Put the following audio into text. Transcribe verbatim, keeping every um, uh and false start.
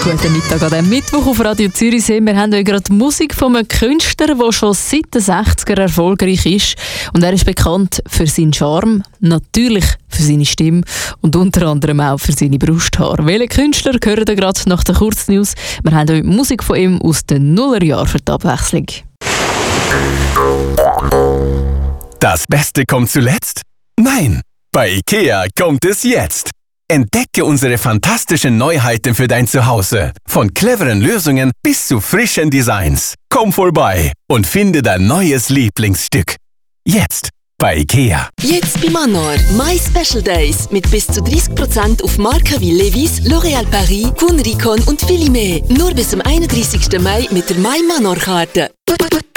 Guten Mittag an diesem Mittwoch auf Radio Zürichsee. Wir haben heute gerade Musik von einem Künstler, der schon seit den sechziger erfolgreich ist. Und er ist bekannt für seinen Charme, natürlich für seine Stimme und unter anderem auch für seine Brusthaare. Welche Künstler hören ihr gerade nach der Kurznews? Wir haben heute Musik von ihm aus den Nullerjahren für die Abwechslung. Das Beste kommt zuletzt? Nein, bei IKEA kommt es jetzt. Entdecke unsere fantastischen Neuheiten für dein Zuhause. Von cleveren Lösungen bis zu frischen Designs. Komm vorbei und finde dein neues Lieblingsstück. Jetzt bei IKEA. Jetzt bei Manor. My Special Days mit bis zu dreißig Prozent auf Marken wie Levi's, L'Oréal Paris, Kuhn Ricon und viele mehr. Nur bis zum einunddreißigsten Mai mit der My Manor Karte.